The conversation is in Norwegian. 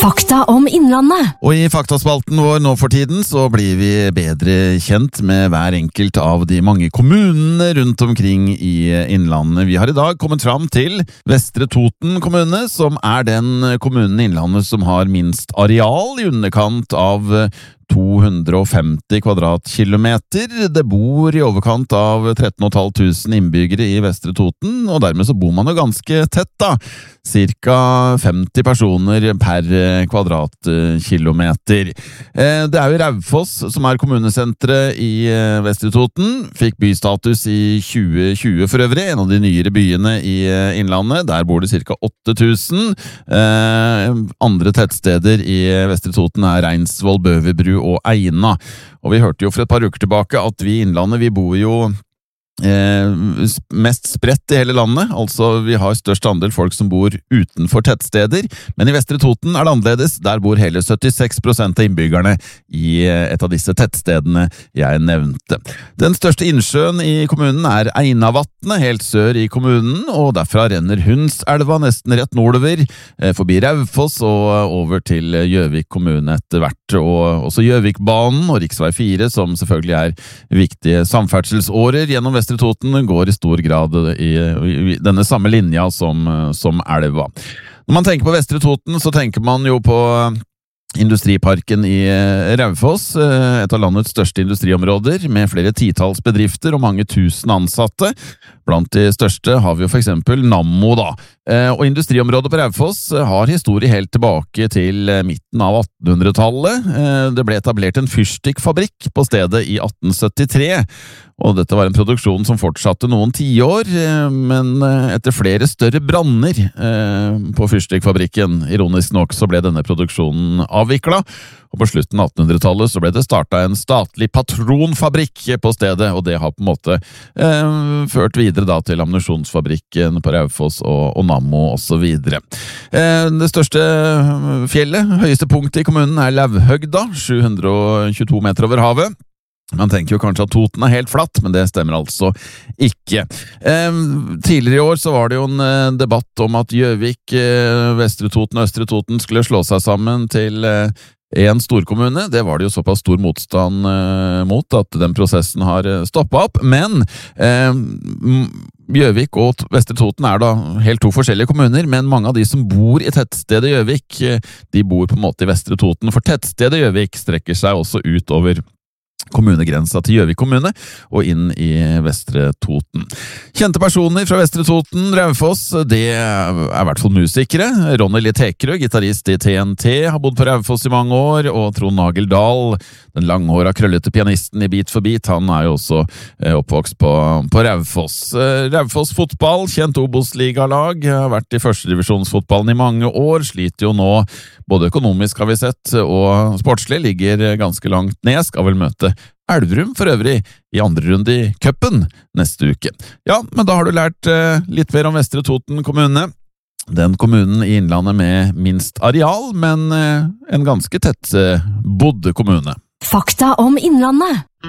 Fakta om Innlandet. Og i faktaspalten vår nå for tiden så blir vi bedre kjent med hver enkelt av de mange kommunene rundt omkring i Innlandet. Vi har i dag kommet fram til Vestre Toten kommune, som er den kommunen i Innlandet som har minst areal, i underkant av 250 kvadratkilometer. Det bor i overkant av 13.500 innbyggere i Vestre Toten, og dermed så bor man jo ganske tett da. Cirka 50 personer per kvadratkilometer. Det er jo Raufoss som er kommunesentret i Vestre Toten. Fikk bystatus i 2020 for øvrig, en av de nyere byene i Innlandet. Der bor det cirka 8000. Andre tettsteder i Vestre Toten er Reinsvoll, Bøverbru og Eina. Og vi hørte jo for et par uker tilbake at vi i Innlandet, vi bor jo mest spredt i hele landet, altså vi har størst andel folk som bor utenfor tettsteder, men i Vestre Toten er det annerledes. Der bor hele 76% av innbyggerne i et av disse tettstedene jeg nevnte. Den største innsjøen i kommunen er Einavatnet, helt sør i kommunen, og derfra renner Hundselva nesten rett nordover, forbi Raufoss og over til Gjøvik kommune etter hvert, og også Gjøvikbanen og Riksvei 4, som selvfølgelig er viktige samferdselsårer gjennom Vestre Toten, går i stor grad i denne samme linja som elva. Når man tenker på Vestre Toten, så tenker man jo på Industriparken i Raufoss, et av landets største industriområder, med flere titalls bedrifter og mange tusen ansatte. Blant de største har vi jo for eksempel Nammo da. Og industriområdet på Raufoss har historie helt tilbake til midten av 1800-tallet. Det ble etablert en fyrstikkfabrikk på stedet i 1873, og dette var en produksjon som fortsatte noen tiår, men etter flere større branner på fyrstikkfabrikken, ironisk nok, så ble denne produksjonen avviklet, og på slutten av 1800-tallet så ble det startet en statlig patronfabrikk på stedet, og det har på en måte ført videre da til ammunisjonsfabrikken på Raufoss og Nammo og så videre. Det største fjellet, høyeste punktet i kommunen er Lauvhøgda, 722 meter over havet. Man tenker jo kanskje at Toten er helt flatt, men det stemmer altså ikke. Tidligere i år så var det jo en debatt om at Gjøvik, Vestre Toten og Østre Toten skulle slå seg sammen til en storkommune. Det var det jo såpass stor motstand mot at den prosessen har stoppet opp, men Gjøvik og Vestre Toten er da helt to forskjellige kommuner, men mange av de som bor i tettstedet Gjøvik, de bor på en måte i Vestre Toten, for tettstedet Gjøvik strekker seg også ut over kommunegrensa til Gjøvik kommune og inn i Vestre Toten. Kjente personer fra Vestre Toten, Raufoss, det er i hvert fall musikere. Ronny Littekerød, gitarist i TNT, har bodd på Raufoss i mange år, og Trond Nagel Dahl, den langhåra krøllete pianisten i Beat for Beat, han er jo også oppvokst på Raufoss. Raufoss fotball, kjent Obos-ligalag, har vært i førstedivisjonsfotballen i mange år, sliter jo nå både økonomisk har vi sett, og sportslig ligger ganske langt ned, skal vel møte Elverum for øvrig i andre runde i cupen neste uke. Ja, men da har du lært litt mer om Vestre Toten kommune. Den kommunen i Innlandet med minst areal, men en ganske tett bodde kommune. Fakta om Innlandet.